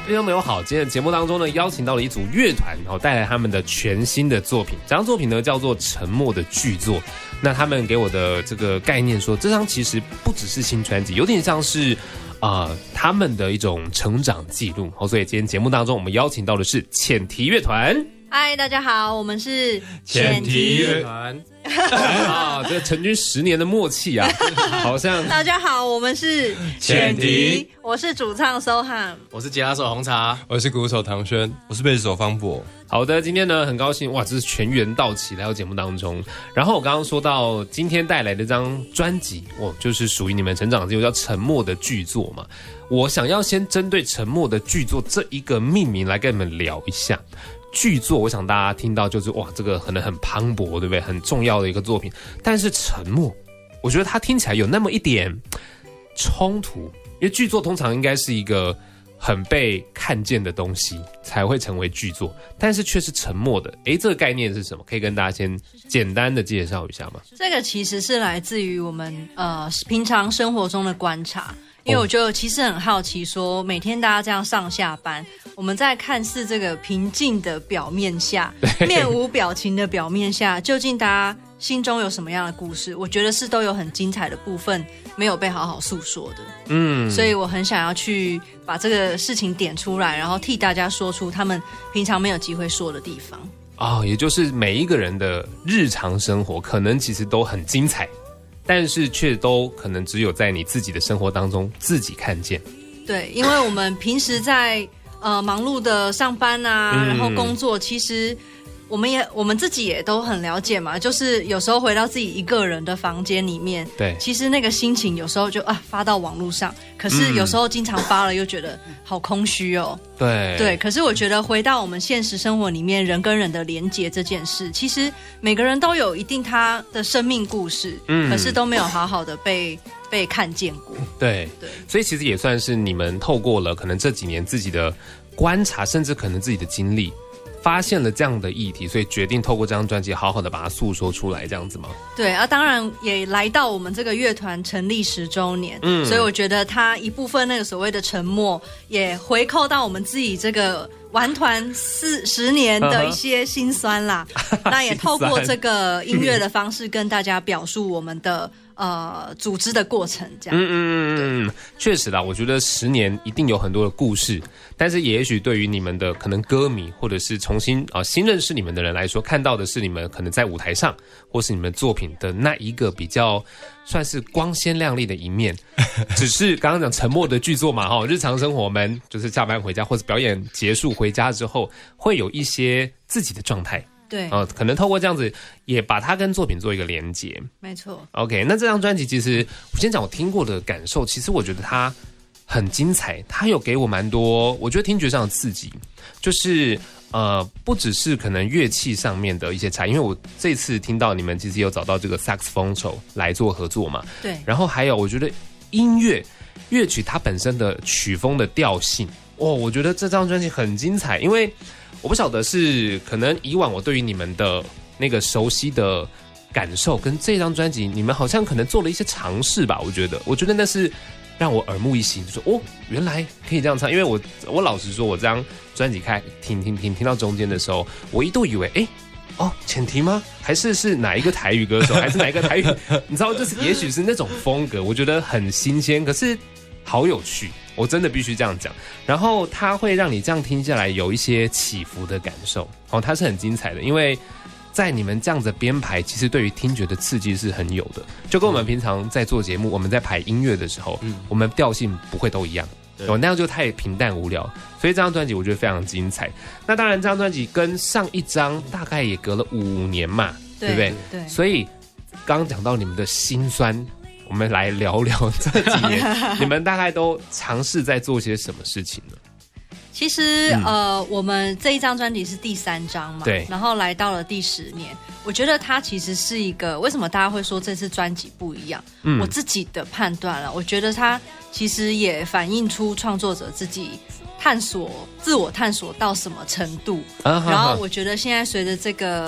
听众朋友好，今天的节目当中呢，邀请到了一组乐团，然后带来他们的全新的作品。这张作品呢叫做《沉默的巨作》。那他们给我的这个概念说，这张其实不只是新专辑，有点像是他们的一种成长记录。所以今天节目当中，我们邀请到的是浅提乐团。 嗨，大家好，我们是浅提乐团。这成军10年的默契啊，好像。 大家好，我们是浅提， 我是主唱 Sohan， 我是吉他手红茶， 我是鼓手唐轩，我是贝斯手方博。 好的，今天呢很高兴哇，这是全员到齐来到节目当中。然后我刚刚说到今天带来的这张专辑，就是属于你们成长记录，叫《沉默的巨作》嘛。我想要先针对《沉默的巨作》这一个命名来跟你们聊一下。巨作，我想大家听到就是哇，这个可能很磅礴，对不对？很重要的一个作品。但是沉默，我觉得它听起来有那么一点冲突，因为巨作通常应该是一个很被看见的东西才会成为巨作，但是却是沉默的。这个概念是什么？可以跟大家先简单的介绍一下吗？ 这个其实是来自于我们平常生活中的观察。因为我就其实很好奇说，每天大家这样上下班，我们在看似这个平静的表面下，面无表情的表面下，究竟大家心中有什么样的故事？我觉得是都有很精彩的部分没有被好好诉说的。所以我很想要去把这个事情点出来，然后替大家说出他们平常没有机会说的地方。 也就是每一个人的日常生活，可能其实都很精彩。但是却都可能只有在你自己的生活当中自己看见。 对，因为我们平时在忙碌的上班啊，然后工作，其实我们自己也都很了解嘛，就是有时候回到自己一个人的房间里面， 对， 其实那个心情有时候就发到网络上，可是有时候经常发了又觉得好空虚哦。对，可是我觉得回到我们现实生活里面，人跟人的连结这件事，其实每个人都有一定他的生命故事，可是都没有好好的被看见过。 对，所以其实也算是你们透过了可能这几年自己的观察，甚至可能自己的经历，发现了这样的议题，所以决定透过这张专辑好好的把它诉说出来，这样子吗？ 对啊，当然也来到我们这个乐团成立10周年，所以我觉得它一部分那个所谓的沉默，也回扣到我们自己这个玩团10年的一些辛酸啦。那也透过这个音乐的方式跟大家表述我们的组织的过程，这样。 确实啦，我觉得10年一定有很多的故事，但是也许对于你们的可能歌迷或者是重新新认识你们的人来说，看到的是你们可能在舞台上或是你们作品的那一个比较算是光鲜亮丽的一面。只是刚刚讲沉默的巨作嘛，日常生活我们就是下班回家或者表演结束回家之后，会有一些自己的状态。 对， 可能透过这样子也把它跟作品做一个连结。 没错。 OK， 那这张专辑其实我先讲我听过的感受，其实我觉得它很精彩，它有给我蛮多我觉得听觉上的刺激，就是不只是可能乐器上面的一些差异，因为我这次听到你们其实有找到这个萨克斯风手来做合作嘛。 对。然后还有我觉得乐曲它本身的曲风的调性，我觉得这张专辑很精彩，因为我不晓得是可能以往我对于你们的那个熟悉的感受跟这张专辑，你们好像可能做了一些尝试吧。我觉得那是让我耳目一新，就说原来可以这样唱。因为我老实说，我这张专辑听到中间的时候，我一度以为浅提吗？还是哪一个台语歌手？还是哪一个台语？你知道，就是也许是那种风格，我觉得很新鲜，可是好有趣，我真的必须这样讲。然后它会让你这样听下来有一些起伏的感受，它是很精彩的，因为在你们这样子的编排，其实对于听觉的刺激是很有的，就跟我们平常在做节目，我们在排音乐的时候，我们调性不会都一样。那样就太平淡无聊，所以这张专辑我觉得非常精彩。那当然，这张专辑跟上一张大概也隔了5年嘛，对不对？ 对。 所以刚刚讲到你们的辛酸，我们来聊聊这几年你们大概都尝试在做些什么事情呢？ 其实我们这一张专辑是第3张嘛， 对， 然后来到了第10年，我觉得它其实是一个为什么大家会说这次专辑不一样？我自己的判断了，我觉得它其实也反映出创作者自己自我探索到什么程度。然后我觉得现在随着这个